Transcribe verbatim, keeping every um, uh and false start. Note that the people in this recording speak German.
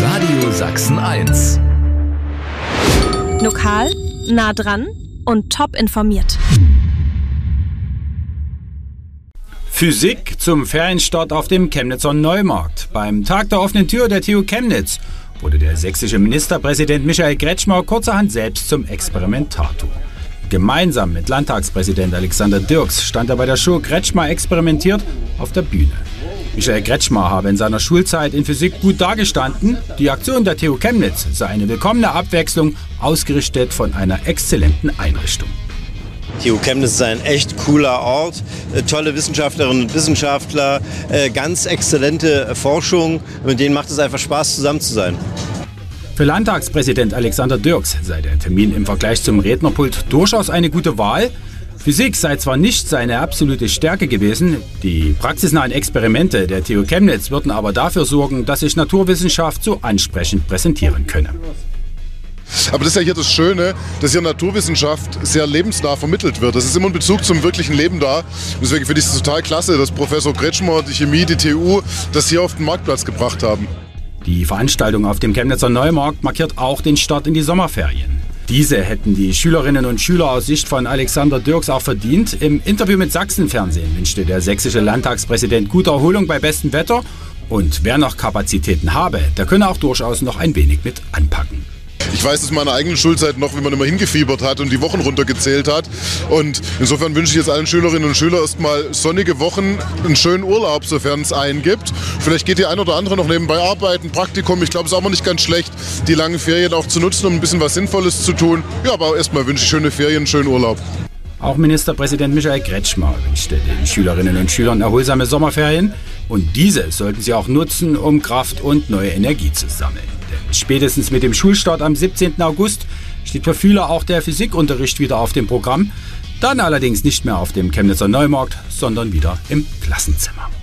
Radio Sachsen eins. Lokal, nah dran und top informiert. Physik zum Ferienstart auf dem Chemnitzer Neumarkt. Beim Tag der offenen Tür der T U Chemnitz wurde der sächsische Ministerpräsident Michael Kretschmer kurzerhand selbst zum Experimentator. Gemeinsam mit Landtagspräsident Alexander Dirks stand er bei der Show Kretschmer experimentiert auf der Bühne. Michael Kretschmer habe in seiner Schulzeit in Physik gut dagestanden. Die Aktion der T U Chemnitz sei eine willkommene Abwechslung, ausgerichtet von einer exzellenten Einrichtung. T U Chemnitz ist ein echt cooler Ort, tolle Wissenschaftlerinnen und Wissenschaftler, ganz exzellente Forschung, mit denen macht es einfach Spaß, zusammen zu sein. Für Landtagspräsident Alexander Dirks sei der Termin im Vergleich zum Rednerpult durchaus eine gute Wahl. Physik sei zwar nicht seine absolute Stärke gewesen, die praxisnahen Experimente der T U Chemnitz würden aber dafür sorgen, dass sich Naturwissenschaft so ansprechend präsentieren könne. Aber das ist ja hier das Schöne, dass hier Naturwissenschaft sehr lebensnah vermittelt wird. Das ist immer ein Bezug zum wirklichen Leben da. Und deswegen finde ich es total klasse, dass Professor Kretschmer, die Chemie, die T U das hier auf den Marktplatz gebracht haben. Die Veranstaltung auf dem Chemnitzer Neumarkt markiert auch den Start in die Sommerferien. Diese hätten die Schülerinnen und Schüler aus Sicht von Alexander Dirks auch verdient. Im Interview mit Sachsenfernsehen wünschte der sächsische Landtagspräsident gute Erholung bei bestem Wetter. Und wer noch Kapazitäten habe, der könne auch durchaus noch ein wenig mit anpacken. Ich weiß aus meiner eigenen Schulzeit noch, wie man immer hingefiebert hat und die Wochen runtergezählt hat. Und insofern wünsche ich jetzt allen Schülerinnen und Schülern erstmal sonnige Wochen, einen schönen Urlaub, sofern es einen gibt. Vielleicht geht die ein oder andere noch nebenbei arbeiten, Praktikum. Ich glaube, es ist auch mal nicht ganz schlecht, die langen Ferien auch zu nutzen, um ein bisschen was Sinnvolles zu tun. Ja, aber erstmal wünsche ich schöne Ferien, schönen Urlaub. Auch Ministerpräsident Michael Kretschmer wünschte den Schülerinnen und Schülern erholsame Sommerferien. Und diese sollten sie auch nutzen, um Kraft und neue Energie zu sammeln. Denn spätestens mit dem Schulstart am siebzehnten August steht für viele auch der Physikunterricht wieder auf dem Programm. Dann allerdings nicht mehr auf dem Chemnitzer Neumarkt, sondern wieder im Klassenzimmer.